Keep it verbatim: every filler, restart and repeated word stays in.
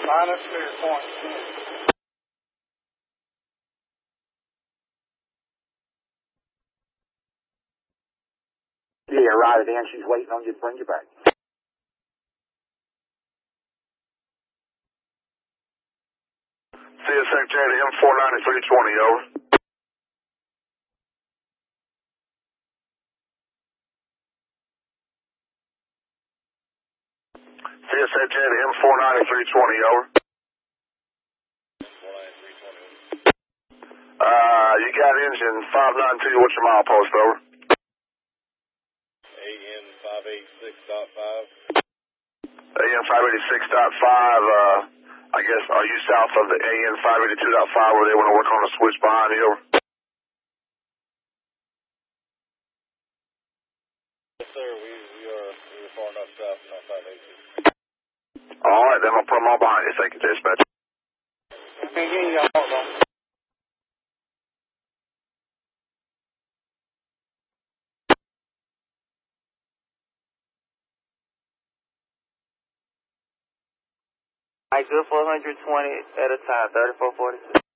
Minus clear point. Yeah, ride it in. She's waiting on you to bring you back. C S Secretary to M four ninety-three twenty, over. C S Secretary to M four ninety-three twenty, over. Uh, you got engine five nine two, what's your mile post, over? A N five eighty-six point five. A N five eighty-six point five, uh, I guess, are you south of the A N five eighty-two point five where they want to work on the switch behind you, over? Yes, sir, we, we are we are far enough south from five eighty-six. Alright, then I'll put them all behind you. Thank you, dispatch. Okay, yeah, y'all, hold on. All right, good for one hundred twenty at a time, thirty-four forty-six.